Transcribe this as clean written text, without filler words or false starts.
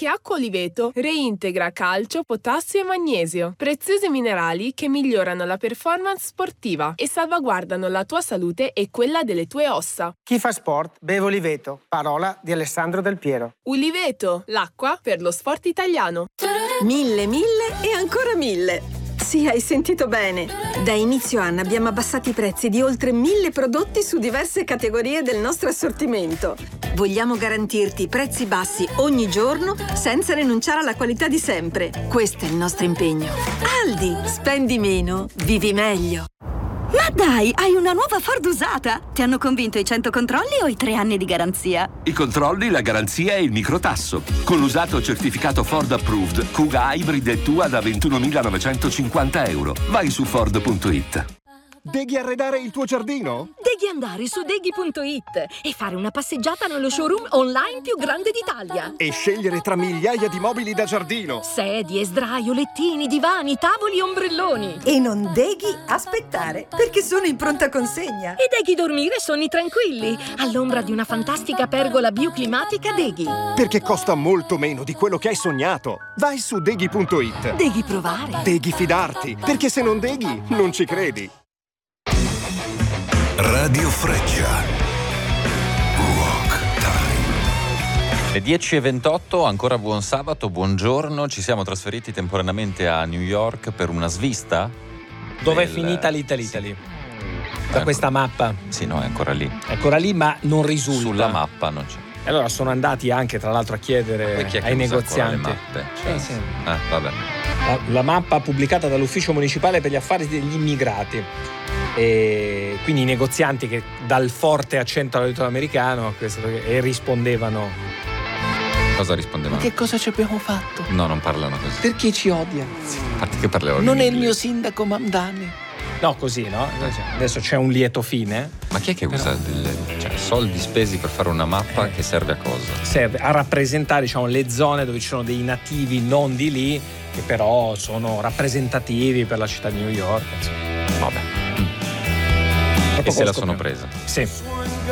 Anche Acqua Oliveto reintegra calcio, potassio e magnesio, preziosi minerali che migliorano la performance sportiva e salvaguardano la tua salute e quella delle tue ossa. Chi fa sport beve Oliveto, parola di Alessandro Del Piero. Uliveto, l'acqua per lo sport italiano. 1000 e ancora 1000. Sì, hai sentito bene. Da inizio anno abbiamo abbassato i prezzi di oltre 1000 prodotti su diverse categorie del nostro assortimento. Vogliamo garantirti prezzi bassi ogni giorno senza rinunciare alla qualità di sempre. Questo è il nostro impegno. Aldi, spendi meno, vivi meglio. Ma dai, hai una nuova Ford usata? Ti hanno convinto i 100 controlli o i 3 anni di garanzia? I controlli, la garanzia e il microtasso. Con l'usato certificato Ford Approved, Kuga Hybrid è tua da €21.950. Vai su Ford.it. Devi arredare il tuo giardino? Devi andare su deghi.it e fare una passeggiata nello showroom online più grande d'Italia. E scegliere tra migliaia di mobili da giardino. Sedie, sdraio, lettini, divani, tavoli e ombrelloni. E non devi aspettare, perché sono in pronta consegna. E devi dormire sonni tranquilli, all'ombra di una fantastica pergola bioclimatica Deghi. Perché costa molto meno di quello che hai sognato. Vai su deghi.it. Devi provare. Devi fidarti, perché se non deghi, non ci credi. Radio Freccia. Rock Time. Le 10:28, ancora buon sabato, buongiorno. Ci siamo trasferiti temporaneamente a New York per una svista. Dove è finita l'Italy? Sì. Da questa mappa? Sì, no, è ancora lì. È ancora lì, ma non risulta. Sulla mappa non c'è. E allora sono andati anche, tra l'altro, a chiedere ai negozianti. Le mappe? Cioè, sì. Vabbè. La mappa pubblicata dall'Ufficio Municipale per gli Affari degli Immigrati. E quindi i negozianti che dal forte accento all'americano e rispondevano. Cosa rispondevano? Che cosa ci abbiamo fatto? No, non parlano così. Perché ci odia? A parte che parlavano non in è il inglese. mio sindaco Mamdani. No, così, no? Adesso c'è un lieto fine. Ma chi è che usa soldi spesi per fare una mappa che serve a cosa? Serve a rappresentare, diciamo, le zone dove ci sono dei nativi non di lì, che però sono rappresentativi per la città di New York. Insomma. Vabbè. E se la sono presa. Sì.